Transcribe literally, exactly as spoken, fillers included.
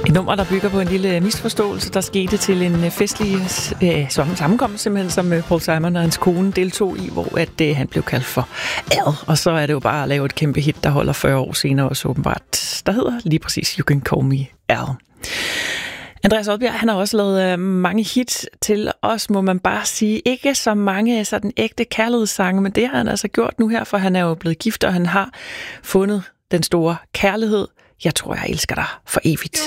Et nummer, der bygger på en lille misforståelse, der skete til en festlig øh, sammenkomst, simpelthen, som Paul Simon og hans kone deltog i, hvor at, øh, han blev kaldt for Al. Og så er det jo bare at lave et kæmpe hit, der holder fyrre år senere også åbenbart. Der hedder lige præcis You Can Call Me Al. Andreas Odbjerg, han har også lavet øh, mange hits til os, må man bare sige. Ikke så mange sådan ægte kærlighedssange, men det har han altså gjort nu her, for han er jo blevet gift, og han har fundet den store kærlighed. Jeg tror, jeg elsker dig for evigt.